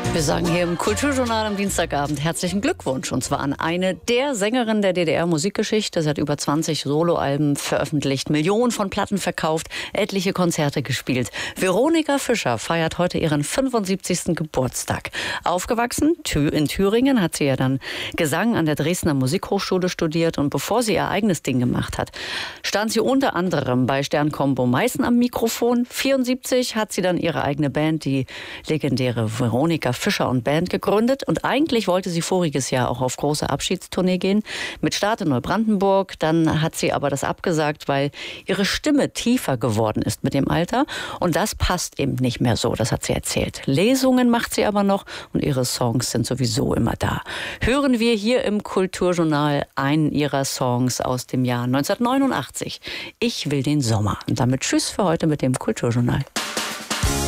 Wir sagen hier im Kulturjournal am Dienstagabend herzlichen Glückwunsch. Und zwar an eine der Sängerinnen der DDR-Musikgeschichte. Sie hat über 20 Soloalben veröffentlicht, Millionen von Platten verkauft, etliche Konzerte gespielt. Veronika Fischer feiert heute ihren 75. Geburtstag. Aufgewachsen in Thüringen, hat sie ja dann Gesang an der Dresdner Musikhochschule studiert. Und bevor sie ihr eigenes Ding gemacht hat, stand sie unter anderem bei Stern-Combo Meißen am Mikrofon. 1974 hat sie dann ihre eigene Band, die legendäre Veronika Fischer und Band, gegründet. Und eigentlich wollte sie voriges Jahr auch auf große Abschiedstournee gehen, mit Start in Neubrandenburg. Dann hat sie aber das abgesagt, weil ihre Stimme tiefer geworden ist mit dem Alter. Und das passt eben nicht mehr so, das hat sie erzählt. Lesungen macht sie aber noch und ihre Songs sind sowieso immer da. Hören wir hier im Kulturjournal einen ihrer Songs aus dem Jahr 1989. Ich will den Sommer. Und damit tschüss für heute mit dem Kulturjournal.